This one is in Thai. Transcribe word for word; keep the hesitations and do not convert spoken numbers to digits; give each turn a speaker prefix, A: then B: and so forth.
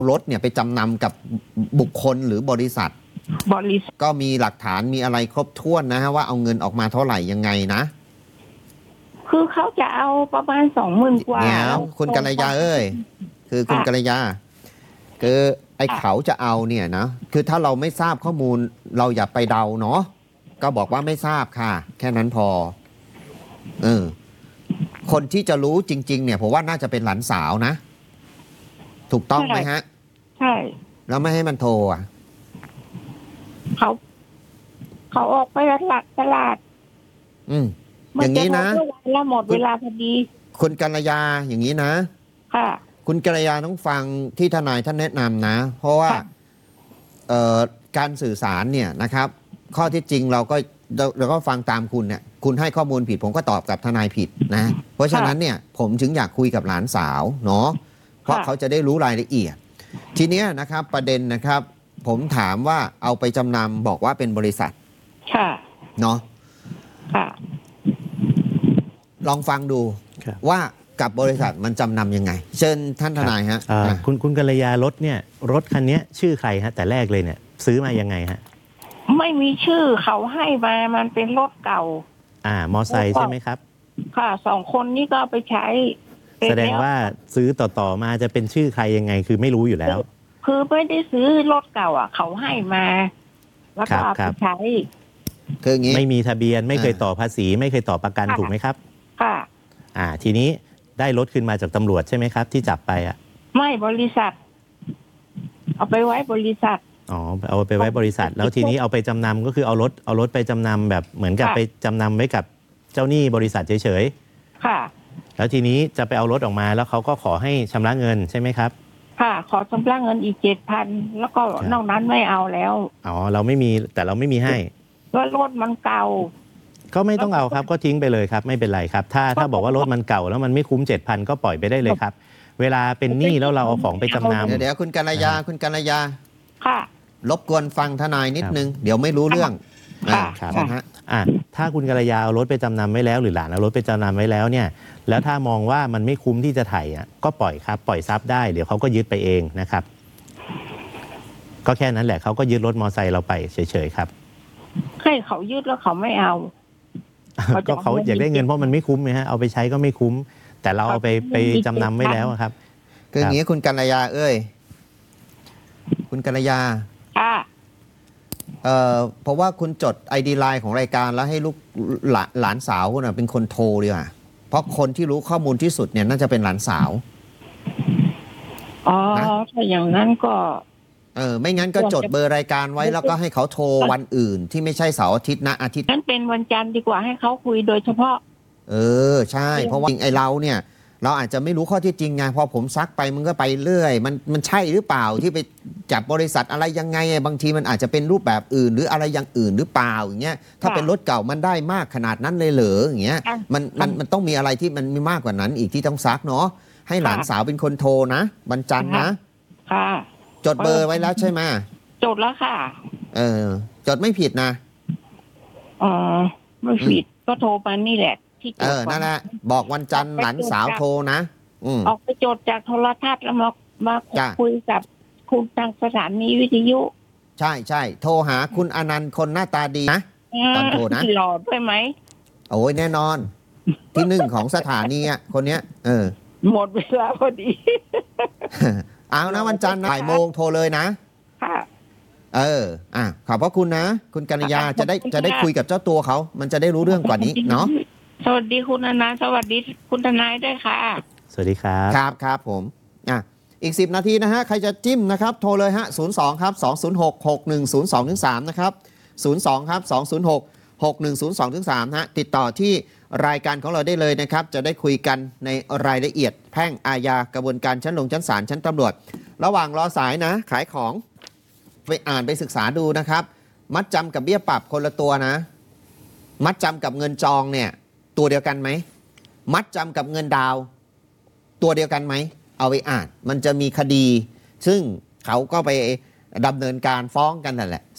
A: รถเนี่ยไปจำนำกับบุคคลหรือบริษัท
B: บริษัท
A: ก็มีหลักฐานมีอะไรครบถ้วนนะฮะว่าเอาเงินออกมาเท่าไหร่ยังไงนะ
B: คือเขาจะเอาประมาณสองหมื่นกว่า
A: เนี่ยคุณกัลยาเอ้ยคือคุณกัลยาคือไอ้เขาจะเอาเนี่ยนะคือถ้าเราไม่ทราบข้อมูลเราอย่าไปเดาเนาะก็บอกว่าไม่ทราบค่ะแค่นั้นพอเออคนที่จะรู้จริงๆเนี่ยผมว่าน่าจะเป็นหลานสาวนะถูกต้องไหมฮะ
B: ใช่
A: แล้วไม่ให้มันโทรอ่ะ
B: เขาเขาออกไปตลาดตลาด
A: อืมอย่างนี้นะ
B: แล้วหมดเวลาพอดี
A: คุณกัลยาอย่างนี้นะ
B: ค่ะ
A: คุณกัลยาต้องฟังที่ทนายท่านแนะนำนะเพราะว่าเอ่อการสื่อสารเนี่ยนะครับข้อที่จริงเราก็เราก็ฟังตามคุณเนี่ยคุณให้ข้อมูลผิดผมก็ตอบกับทนายผิดนะเพราะฉะนั้นเนี่ยผมถึงอยากคุยกับหลานสาวเนาะเพราะเขาจะได้รู้รายละเอียดทีเนี้ยนะครับประเด็นนะครับผมถามว่าเอาไปจำนำบอกว่าเป็นบริษัท
B: ค่ะ
A: เนาะ
B: ค่ะ
A: ลองฟังดูว่ากับบริษัทมันจำนำยังไงเชิญท่านทนายฮะ
C: คุณคุณกัลยารถเนี่ยรถคันนี้ชื่อใครฮะแต่แรกเลยเนี่ยซื้อมายังไงฮะ
B: ไม่มีชื่อเขาให้มามันเป็นรถเก่า
C: อ่ามอไซค์ใช่ไหมครับ
B: ค่ะสองคนนี้ก็ไปใช้
C: แสดงว่าซื้อต่อๆมาจะเป็นชื่อใครยังไงคือไม่รู้อยู่แล้ว
B: คือไม่ได้ซื้อรถเก่าอ่ะเขาให้มาแล้วก็เอาไปใช้
A: คืออย่างนี้
C: ไม่มีทะเบียนไม่เคยต่อภาษีไม่เคยต่อประกันถูกไหมครับ
B: ค่ะ
C: อ่าทีนี้ได้รถขึ้นมาจากตำรวจใช่ไหมครับที่จับไปอ่ะ
B: ไม่บริษัทเอาไปไว้บริษัท
C: อ๋อเอาไปไว้บริษัทแล้วทีนี้เอาไปจำนำก็คือเอารถเอารถไปจำนำแบบเหมือนกับไปจำนำไว้กับเจ้าหนี้บริษัทเฉย
B: ๆค่ะ
C: แล้วทีนี้จะไปเอารถออกมาแล้วเขาก็ขอให้ชำระเงินใช่ไหมครับ
B: ค่ะขอชำระเงินอีกเจ็ดพันแล้วก็นอกนั้นไม่เอาแล้ว
C: อ๋อเราไม่มีแต่เราไม่มีให้
B: ว่ารถมันเก่า
C: ก็ไม่ต้องเอาครับก็ทิ้งไปเลยครับไม่เป็นไรครับถ้าถ้าบอกว่ารถมันเก่าแล้วมันไม่คุ้มเจ็ดพันก็ปล่อยไปได้เลยครับเวลาเป็นหนี้แล้วเราเอาของไปจำนำ
A: เดี๋ยวคุณกัลยาคุณกัลยา
B: ค่ะ
A: รบกวนฟังทนายนิดนึงเดี๋ยวไม่รู้เรื่อง
C: ครับอ่าถ้าคุณกัลยาเอารถไปจำนำไว้แล้วหรือหลานเอารถไปจำนำไว้แล้วเนี่ยแล้วถ้ามองว่ามันไม่คุ้มที่จะไถ่อ่ะก็ปล่อยครับปล่อยทรัพย์ได้เดี๋ยวเขาก็ยึดไปเองนะครับก็แค่นั้นแหละเขาก็ยึดรถมอเตอร์ไซค์เราไปเฉยๆครับ
B: ให้เขายึดแล้วเขาไม่เอา
C: ก็เขาอยากได้เงินเพราะมันไม่คุ้มไงฮะเอาไปใช้ก็ไม่คุ้มแต่เราเอาไปไปจำนำไว้แล้วครับ
A: คืออย่างนี้คุณกัลยาเอ้ยคุณกัลยา
B: ค่ะ
A: เอ่อเพราะว่าคุณจด ไอ ดี ไลน์ของรายการแล้วให้ลูกหลานหลานสาวคุณเป็นคนโทรดีกว่าเพราะคนที่รู้ข้อมูลที่สุดเนี่ยน่าจะเป็นหลานสาว
B: อ๋อถ้าอย่างนั้นก็
A: เออไม่งั้นก็จดเบอร์รายการไว้แล้วก็ให้เขาโทรวันอื่นที่ไม่ใช่เสาร์อาทิตย์นะอาทิตย์
B: นั้นเป็นวันจันทร์ดีกว่าให้เขาคุยโดยเฉพาะ
A: เออใช่เพราะว่าไอเราเนี่ยเราอาจจะไม่รู้ข้อที่จริงไงพอผมซักไปมันก็ไปเรื่อยมันมันใช่หรือเปล่าที่ไปจับบริษัทอะไรยังไงบางทีมันอาจจะเป็นรูปแบบอื่นหรืออะไรอย่างอื่นหรือเปล่าอย่างเงี้ยถ้าเป็นรถเก่ามันได้มากขนาดนั้นเลยเหรออย่างเงี้ยมันมันมันต้องมีอะไรที่มันมีมากกว่านั้นอีกที่ต้องซักเนาะให้หลานสาวเป็นคนโทรนะวันจันทร์นะ
B: ค่ะ
A: จดเบอร์ไว้แล้วใช่ไหม
B: จดแล้วค่ะ
A: เออจดไม่ผิดนะ
B: อ๋อไม่ผิดก็โทรไปนี่แหละ
A: เออนั่นแหละบอกวันจันทร์หลานสาวโทรนะ
B: ออกไปจดจากโทรทัศน์แล้วมามาคุยกับคุณทางสถานีวิทยุ
A: ใช่ใช่โทรหาคุณอนันต์คนหน้าตาดีนะตอนโทรนะ
B: หล่อด้วยไหม
A: โอ้ยแน่นอนที่หนึ่งของสถานีอ่ะคนเนี้ยเออ
B: หมดเวลาพอดี
A: เอานะวันจันทร์บ่ายโมงโทรเลยนะ
B: ค่ะ
A: เอออ่ะขอบพระคุณนะคุณกัลยาจะได้จะได้คุยกับเจ้าตัวเขามันจะได้รู้เรื่องกว่านี้เนาะ
B: สวัสดีคุณอนันต์สวัสดีคุณทนายด้วยค่ะ
C: สวัสดีครับ
A: ครับครับผมอ่ะอีกสิบนาทีนะฮะใครจะจิ้มนะครับโทรเลยฮะศูนย์ สองครับสอง ศูนย์ หก หก หนึ่ง ศูนย์ สอง สามนะครับศูนย์ สองครับสอง ศูนย์ หก หก หนึ่ง ศูนย์ สอง สามฮะติดต่อที่รายการของเราได้เลยนะครับจะได้คุยกันในรายละเอียดแพ่งอาญากระบวนการชั้นลงชั้นศาลชั้นตำรวจระหว่างรอสายนะขายของไปอ่านไปศึกษาดูนะครับมัดจำกับเบี้ยปรับคนละตัวนะมัดจำกับเงินจองเนี่ยตัวเดียวกันไหมมัดจำกับเงินดาวตัวเดียวกันไหมเอาไปอ่านมันจะมีคดีซึ่งเขาก็ไปดำเนินการฟ้องกันนั่นแหละ